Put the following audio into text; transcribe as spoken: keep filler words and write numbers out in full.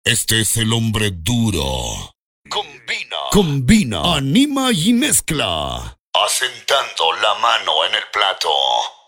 Este es el hombre duro. Combina. Combina. Anima y mezcla. Asentando la mano en el plato.